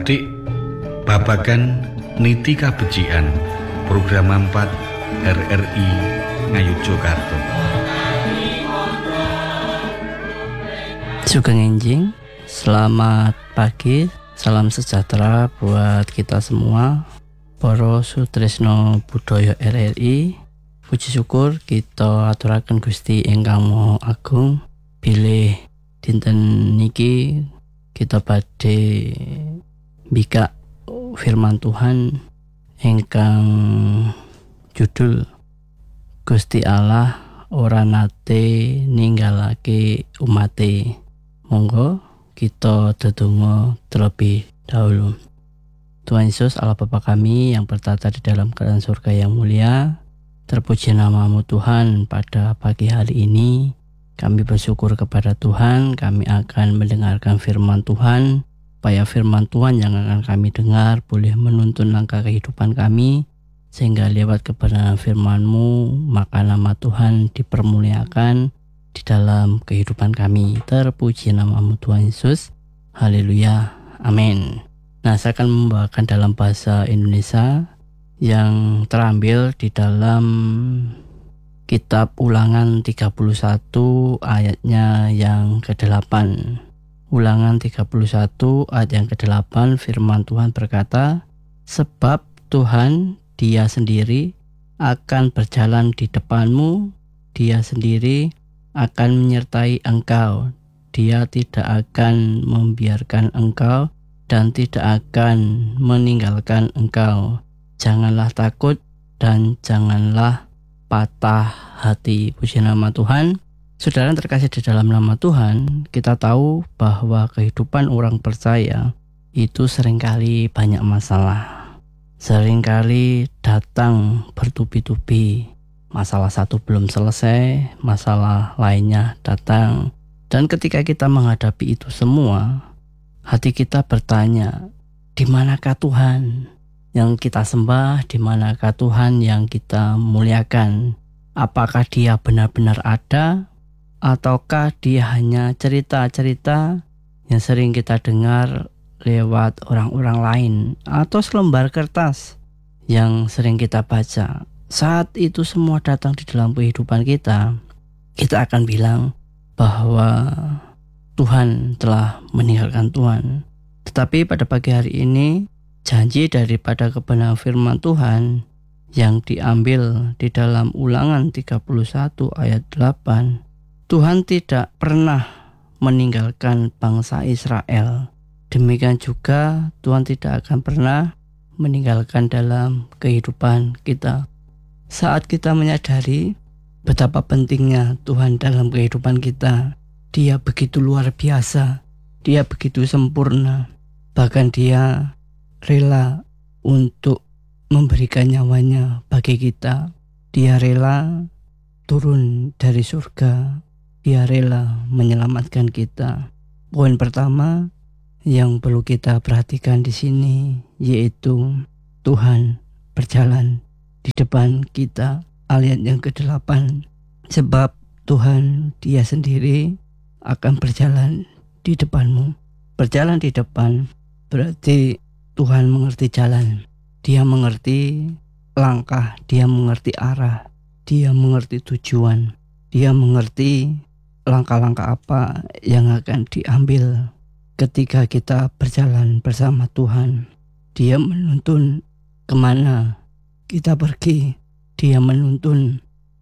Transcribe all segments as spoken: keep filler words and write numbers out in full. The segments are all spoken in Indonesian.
Adik-adik, babagan niti kabecikan program empat R R I Ngayogyakarta. Sugeng enjing, selamat pagi, salam sejahtera buat kita semua. Para sutresna budaya R R I, puji syukur kita aturaken Gusti ingkang Maha Agung bilih dinten niki kita badhe mbikak firman Tuhan ingkang judul Gusti Allah ora nate ninggalake umate. Monggo kita ndedonga terlebih dahulu. Tuhan Yesus Allah Bapa kami yang bertata di dalam kerajaan surga yang mulia, terpuji nama-Mu Tuhan. Pada pagi hari ini kami bersyukur kepada Tuhan, kami akan mendengarkan firman Tuhan, supaya firman Tuhan yang akan kami dengar boleh menuntun langkah kehidupan kami, sehingga lewat kebenaran firman-Mu, maka nama Tuhan dipermuliakan di dalam kehidupan kami. Terpuji nama-Mu Tuhan Yesus. Haleluya. Amin. Nah, saya akan membawakan dalam bahasa Indonesia yang terambil di dalam Kitab Ulangan tiga puluh satu ayatnya yang kedelapan. Ulangan tiga puluh satu ayat yang kedelapan, firman Tuhan berkata, sebab Tuhan Dia sendiri akan berjalan di depanmu, Dia sendiri akan menyertai engkau, Dia tidak akan membiarkan engkau dan tidak akan meninggalkan engkau. Janganlah takut dan janganlah patah hati. Puji nama Tuhan. Saudara yang terkasih di dalam nama Tuhan, kita tahu bahwa kehidupan orang percaya itu seringkali banyak masalah. Seringkali datang bertubi-tubi. Masalah satu belum selesai, masalah lainnya datang. Dan ketika kita menghadapi itu semua, hati kita bertanya, di manakah Tuhan yang kita sembah, di manakah Tuhan yang kita muliakan? Apakah Dia benar-benar ada, ataukah Dia hanya cerita-cerita yang sering kita dengar lewat orang-orang lain, atau selembar kertas yang sering kita baca? Saat itu semua datang di dalam kehidupan kita, kita akan bilang bahwa Tuhan telah meninggalkan Tuhan. Tetapi pada pagi hari ini, janji daripada kebenaran firman Tuhan yang diambil di dalam Ulangan tiga puluh satu ayat delapan, Tuhan tidak pernah meninggalkan bangsa Israel. Demikian juga Tuhan tidak akan pernah meninggalkan dalam kehidupan kita. Saat kita menyadari betapa pentingnya Tuhan dalam kehidupan kita, Dia begitu luar biasa, Dia begitu sempurna, bahkan Dia rela untuk memberikan nyawanya bagi kita. Dia rela turun dari surga, Dia rela menyelamatkan kita. Poin pertama yang perlu kita perhatikan di sini yaitu Tuhan berjalan di depan kita. Ayat yang kedelapan, sebab Tuhan Dia sendiri akan berjalan di depanmu. Berjalan di depan berarti Tuhan mengerti jalan, Dia mengerti langkah, Dia mengerti arah, Dia mengerti tujuan, Dia mengerti langkah-langkah apa yang akan diambil ketika kita berjalan bersama Tuhan. Dia menuntun kemana kita pergi, Dia menuntun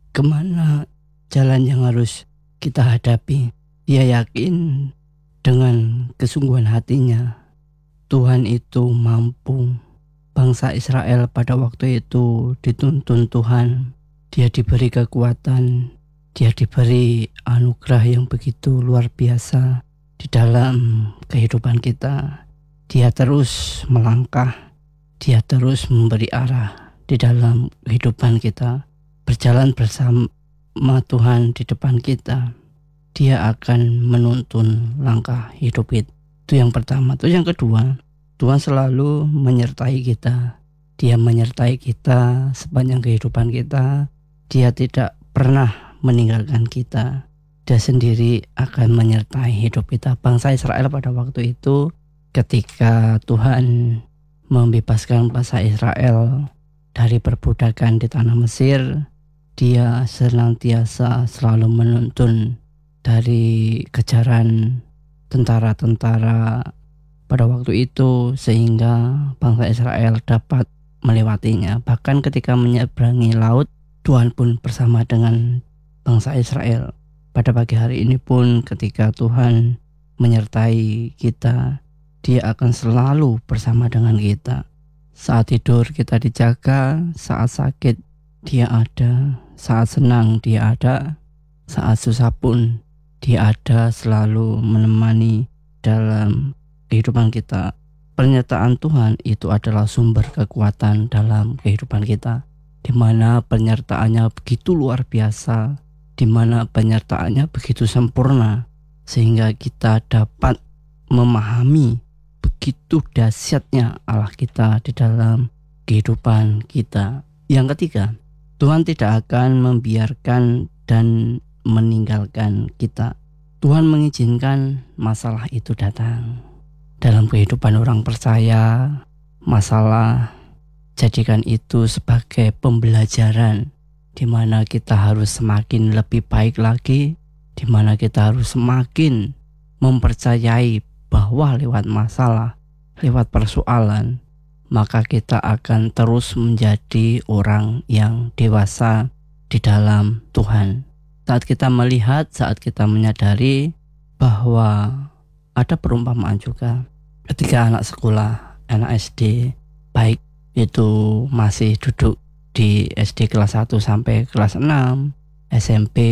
kemana jalan yang harus kita hadapi. Dia yakin dengan kesungguhan hatinya Tuhan itu mampu. Bangsa Israel pada waktu itu dituntun Tuhan. Dia diberi kekuatan, Dia diberi anugerah yang begitu luar biasa di dalam kehidupan kita. Dia terus melangkah, Dia terus memberi arah di dalam kehidupan kita. Berjalan bersama Tuhan di depan kita, Dia akan menuntun langkah hidup kita. Itu yang pertama. Itu yang kedua, Tuhan selalu menyertai kita. Dia menyertai kita sepanjang kehidupan kita. Dia tidak pernah meninggalkan kita. Dia sendiri akan menyertai hidup kita. Bangsa Israel pada waktu itu ketika Tuhan membebaskan bangsa Israel dari perbudakan di tanah Mesir, Dia senantiasa selalu menuntun dari kejaran tentara-tentara pada waktu itu sehingga bangsa Israel dapat melewatinya. Bahkan ketika menyeberangi laut, Tuhan pun bersama dengan bangsa Israel. Pada pagi hari ini pun ketika Tuhan menyertai kita, Dia akan selalu bersama dengan kita. Saat tidur kita dijaga, saat sakit Dia ada, saat senang Dia ada, saat susah pun Dia ada, selalu menemani dalam kehidupan kita. Pernyataan Tuhan itu adalah sumber kekuatan dalam kehidupan kita, di mana penyertaannya begitu luar biasa, di mana penyertaannya begitu sempurna, sehingga kita dapat memahami begitu dahsyatnya Allah kita di dalam kehidupan kita. Yang ketiga, Tuhan tidak akan membiarkan dan meninggalkan kita. Tuhan mengizinkan masalah itu datang. Dalam kehidupan orang percaya, masalah jadikan itu sebagai pembelajaran di mana kita harus semakin lebih baik lagi, di mana kita harus semakin mempercayai bahwa lewat masalah, lewat persoalan, maka kita akan terus menjadi orang yang dewasa di dalam Tuhan. Saat kita melihat, saat kita menyadari bahwa ada perumpamaan juga ketika anak sekolah, anak S D, baik itu masih duduk di S D kelas satu sampai kelas enam, S M P,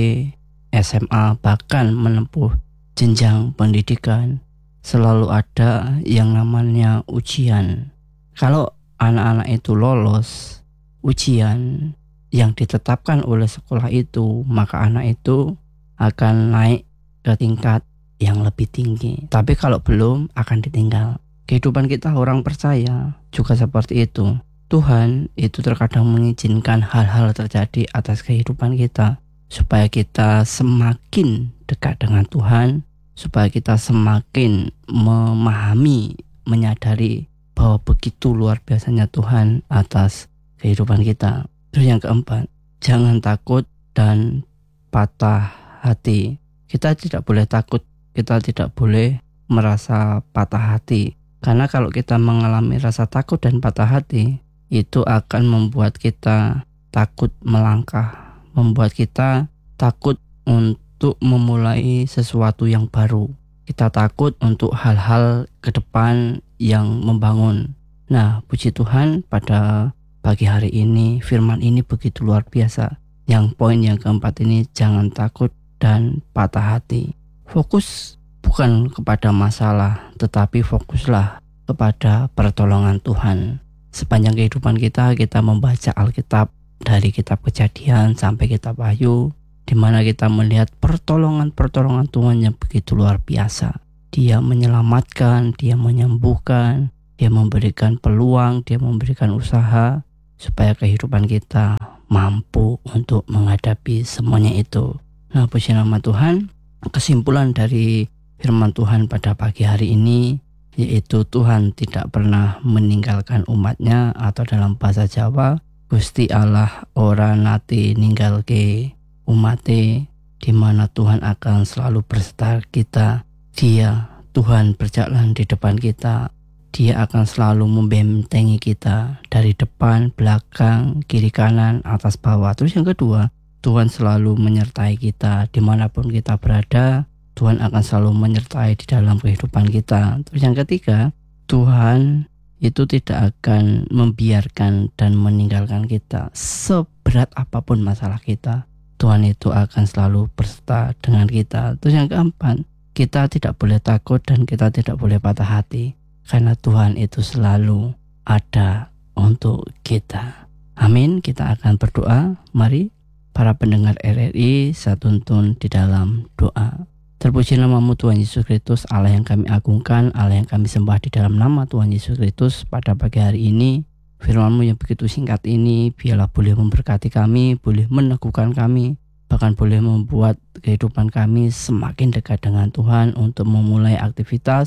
S M A, bahkan menempuh jenjang pendidikan, selalu ada yang namanya ujian. Kalau anak-anak itu lolos ujian yang ditetapkan oleh sekolah itu, maka anak itu akan naik ke tingkat yang lebih tinggi. Tapi kalau belum, akan ditinggal. Kehidupan kita orang percaya juga seperti itu. Tuhan itu terkadang mengizinkan hal-hal terjadi atas kehidupan kita, supaya kita semakin dekat dengan Tuhan, supaya kita semakin memahami, menyadari bahwa begitu luar biasanya Tuhan atas kehidupan kita. Terus yang keempat, jangan takut dan patah hati. Kita tidak boleh takut, kita tidak boleh merasa patah hati. Karena kalau kita mengalami rasa takut dan patah hati, itu akan membuat kita takut melangkah, membuat kita takut untuk memulai sesuatu yang baru. Kita takut untuk hal-hal ke depan yang membangun. Nah, puji Tuhan, pada pagi hari ini firman ini begitu luar biasa. Yang poin yang keempat ini, jangan takut dan patah hati. Fokus bukan kepada masalah, tetapi fokuslah kepada pertolongan Tuhan. Sepanjang kehidupan kita, kita membaca Alkitab dari kitab Kejadian sampai kitab Wahyu, di mana kita melihat pertolongan-pertolongan Tuhan yang begitu luar biasa. Dia menyelamatkan, Dia menyembuhkan, Dia memberikan peluang, Dia memberikan usaha, supaya kehidupan kita mampu untuk menghadapi semuanya itu. Nah, puji nama Tuhan. Kesimpulan dari firman Tuhan pada pagi hari ini, yaitu Tuhan tidak pernah meninggalkan umatnya, atau dalam bahasa Jawa, Gusti Allah ora nate ninggalke umate, di mana Tuhan akan selalu berserta kita. Dia, Tuhan berjalan di depan kita. Dia akan selalu membentengi kita dari depan, belakang, kiri kanan, atas bawah. Terus yang kedua, Tuhan selalu menyertai kita dimanapun kita berada. Tuhan akan selalu menyertai di dalam kehidupan kita. Terus yang ketiga, Tuhan itu tidak akan membiarkan dan meninggalkan kita. Seberat apapun masalah kita, Tuhan itu akan selalu berserta dengan kita. Terus yang keempat, kita tidak boleh takut dan kita tidak boleh patah hati, karena Tuhan itu selalu ada untuk kita. Amin. Kita akan berdoa. Mari para pendengar R R I, saya tuntun di dalam doa. Terpuji namamu Tuhan Yesus Kristus, Allah yang kami agungkan, Allah yang kami sembah. Di dalam nama Tuhan Yesus Kristus, pada pagi hari ini, firman-Mu yang begitu singkat ini, biarlah boleh memberkati kami, boleh meneguhkan kami, bahkan boleh membuat kehidupan kami semakin dekat dengan Tuhan untuk memulai aktivitas,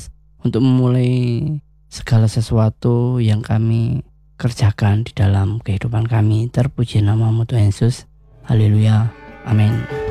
untuk memulai segala sesuatu yang kami kerjakan di dalam kehidupan kami. Terpuji namamu Tuhan Yesus. Haleluya. Amin.